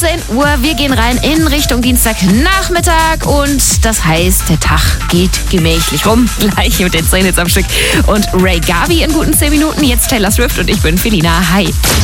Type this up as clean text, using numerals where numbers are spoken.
14 Uhr. Wir gehen rein in Richtung Dienstagnachmittag und das heißt, der Tag geht gemächlich rum. Gleich mit den 10 Hits am Stück und Ray Garvey in guten 10 Minuten. Jetzt Taylor Swift und ich bin Felina. Hi.